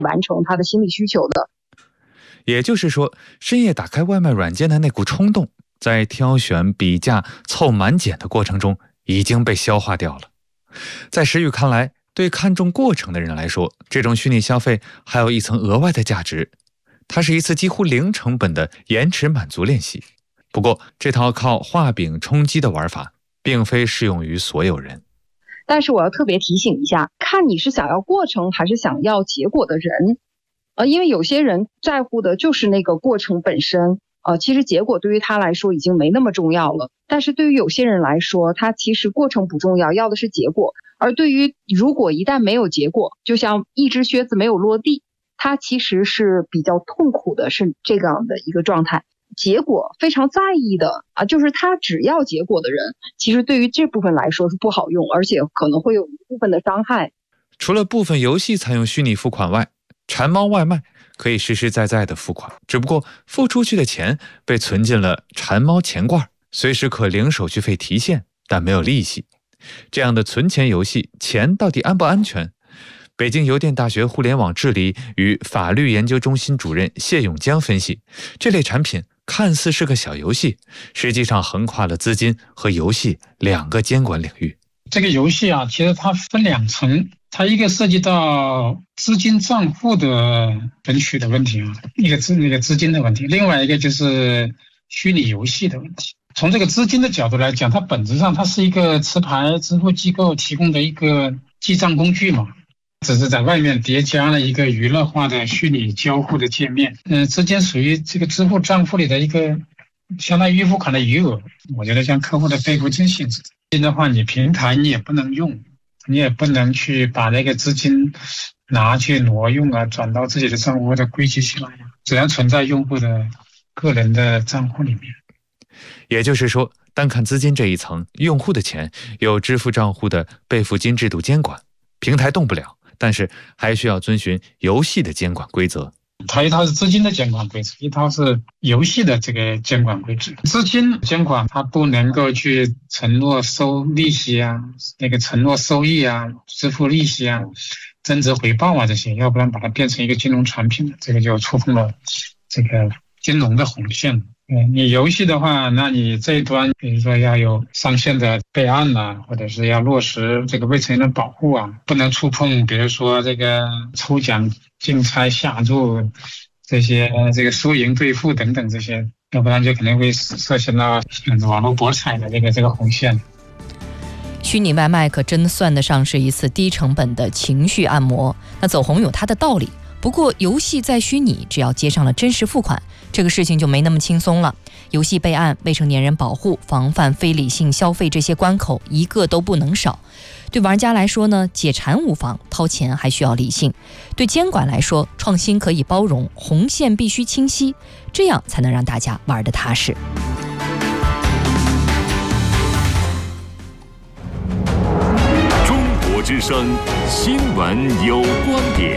完成他的心理需求的。 也就是说，深夜打开外卖软件的那股冲动，在挑选、比价、凑满减的过程中已经被消化掉了。在石宇看来，对看重过程的人来说，这种虚拟消费还有一层额外的价值，它是一次几乎零成本的延迟满足练习。不过，这套靠画饼充饥的玩法，并非适用于所有人。 但是我要特别提醒一下，看你是想要过程还是想要结果的人。因为有些人在乎的就是那个过程本身，其实结果对于他来说已经没那么重要了。但是对于有些人来说，他其实过程不重要，要的是结果。而对于如果一旦没有结果，就像一只靴子没有落地，他其实是比较痛苦的，是这样的一个状态。结果非常在意的就是他只要结果的人，其实对于这部分来说是不好用，而且可能会有一部分的伤害。 除了部分游戏采用虚拟付款外，馋猫外卖可以实实在在的付款，只不过付出去的钱被存进了馋猫钱罐，随时可零手续费提现，但没有利息。这样的存钱游戏，钱到底安不安全？北京邮电大学互联网治理与法律研究中心主任谢永江分析，这类产品看似是个小游戏，实际上横跨了资金和游戏两个监管领域。 这个游戏其实它分两层，它一个涉及到资金账户的存取的问题一个那个资金的问题，另外一个就是虚拟游戏的问题。从这个资金的角度来讲，它本质上它是一个持牌支付机构提供的一个记账工具嘛，只是在外面叠加了一个娱乐化的虚拟交互的界面。资金属于这个支付账户里的一个相当于预付款的余额，我觉得像客户的备付金性质的话，你平台你也不能用，你也不能去把那个资金拿去挪用转到自己的账户或者归集起来只要存在用户的个人的账户里面。 也就是说，单看资金这一层，用户的钱有支付账户的备付金制度监管，平台动不了，但是还需要遵循游戏的监管规则。 它一套是资金的监管规则，一套是游戏的这个监管规则。资金监管它不能够去承诺收利息那个承诺收益支付利息增值回报这些，要不然把它变成一个金融产品，这个就触碰了这个金融的红线。你游戏的话，那你这一端比如说要有上线的备案或者是要落实这个未成年人保护不能触碰比如说这个抽奖竞猜下注这些这个输赢兑付等等这些，要不然就可能会涉嫌到网络博彩的这个红线。 虚拟外卖可真算得上是一次低成本的情绪按摩，那走红有它的道理。不过游戏在虚拟，只要接上了真实付款，这个事情就没那么轻松了。游戏备案、未成年人保护、防范非理性消费这些关口一个都不能少。对玩家来说呢，解馋无妨，掏钱还需要理性。对监管来说，创新可以包容，红线必须清晰，这样才能让大家玩得踏实。 中国之声新闻有观点。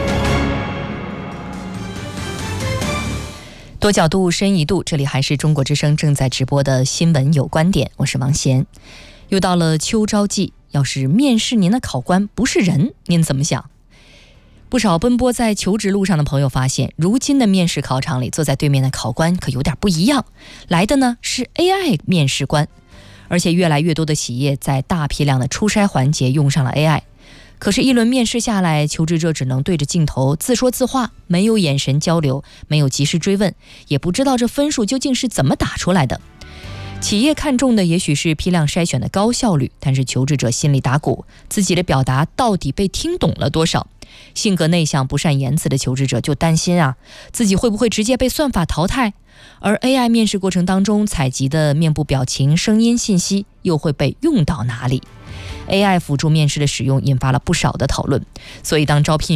多角度深一度，这里还是中国之声正在直播的新闻有观点，我是王贤。又到了秋招季，要是面试您的考官不是人，您怎么想？不少奔波在求职路上的朋友发现，如今的面试考场里坐在对面的考官可有点不一样，来的呢是 AI 面试官，而且越来越多的企业在大批量的初筛环节用上了 AI。可是一轮面试下来，求职者只能对着镜头自说自话，没有眼神交流，没有及时追问，也不知道这分数究竟是怎么打出来的。企业看重的也许是批量筛选的高效率，但是求职者心里打鼓，自己的表达到底被听懂了多少？性格内向不善言辞的求职者就担心自己会不会直接被算法淘汰？而 AI 面试过程当中采集的面部表情、声音信息又会被用到哪里？AI 辅助面试的使用引发了不少的讨论，所以当招聘